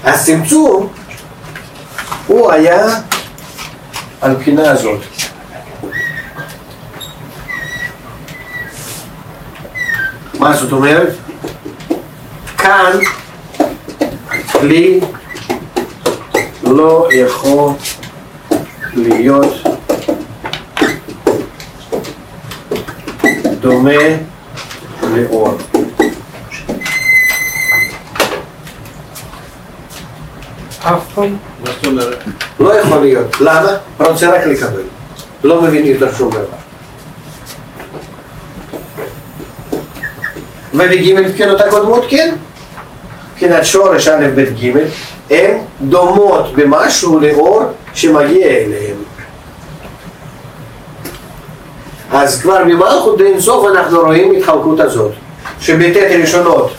הצמצום הוא היה על בחינה הזאת. מה זאת אומרת? כאן כלי לא יכול להיות דומה לאור. אף פעם? מה זאת אומרת? לא יכול להיות. למה? רוצה רק לקבל. לא מבין יותר שום דבר. ובג' מבחינות הקודמות כן. מבחינת שורש א' ב' ג' הן דומות במשהו לאור שמגיע אליהם. אז כבר במלכות דאין סוף אנחנו רואים התחלקות הזאת, שבט' ראשונות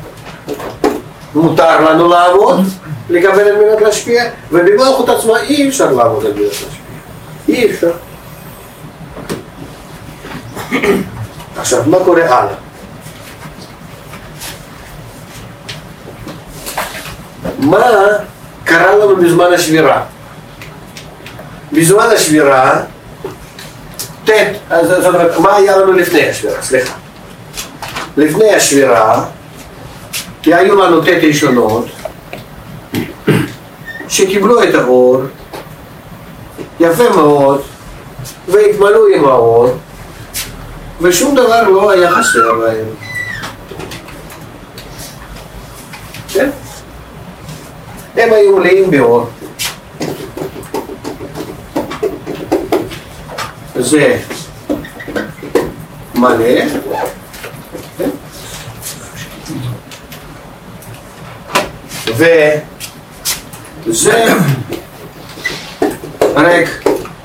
מותר לנו לעבוד, לקבל על מנת להשפיע, ובמלכות עצמה אי אפשר לעבוד על מנת להשפיע. אי אפשר. עכשיו, מה קורה הלאה? מה קרה לנו בזמן השבירה? בזמן השבירה, זאת אומרת, מה היה לנו לפני השבירה? סליחה. לפני השבירה, כי היו לנו ת' ראשונות, שקיבלו את האור, יפה מאוד, והתמלאו עם האור, ושום דבר לא היה חסר להם. כן? הם היו מלאים באור. זה מלא, כן? וזה ריק.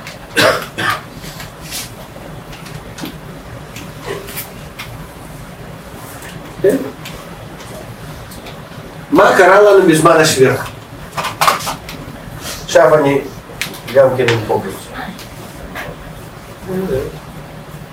כן? מה קרה לנו בזמן השבירה? עכשיו אני גם כן אמחוק את זה.